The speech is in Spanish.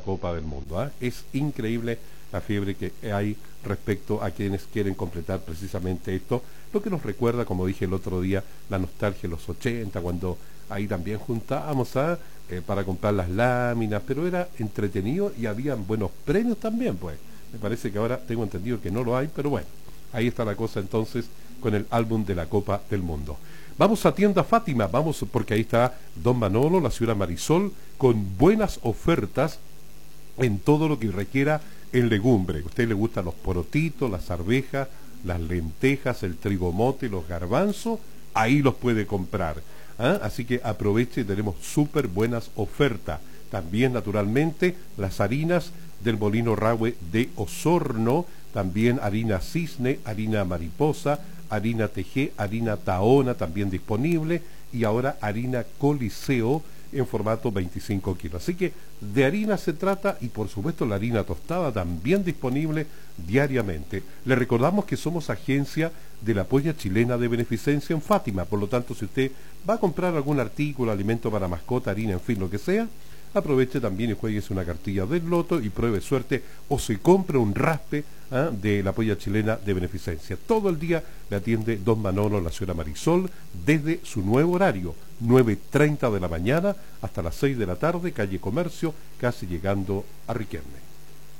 Copa del Mundo, ¿ah? Es increíble la fiebre que hay respecto a quienes quieren completar precisamente esto, lo que nos recuerda, como dije el otro día, la nostalgia de los 80, cuando ahí también juntábamos para comprar las láminas, pero era entretenido y habían buenos premios también, pues. Me parece que ahora tengo entendido que no lo hay, pero bueno, ahí está la cosa entonces con el álbum de la Copa del Mundo. Vamos a Tienda Fátima, vamos porque ahí está Don Manolo, la señora Marisol, con buenas ofertas en todo lo que requiera en legumbre. A usted le gustan los porotitos, las arvejas, las lentejas, el trigo mote, los garbanzos, ahí los puede comprar. ¿Ah? Así que aproveche, tenemos súper buenas ofertas. También, naturalmente, las harinas del Molino Rahue de Osorno, también harina Cisne, harina Mariposa, harina TG, harina Tahona también disponible, y ahora harina Coliseo en formato 25 kilos. Así que de harina se trata, y por supuesto la harina tostada también disponible diariamente. Le recordamos que somos agencia de la Polla Chilena de Beneficencia en Fátima, por lo tanto, si usted va a comprar algún artículo, alimento para mascota, harina, en fin, lo que sea, aproveche también y jueguese una cartilla del loto y pruebe suerte, o se compre un raspe de la Polla Chilena de Beneficencia. Todo el día le atiende Don Manolo, la señora Marisol, desde su nuevo horario, 9:30 de la mañana hasta las 6 de la tarde, calle Comercio, casi llegando a Riquelme.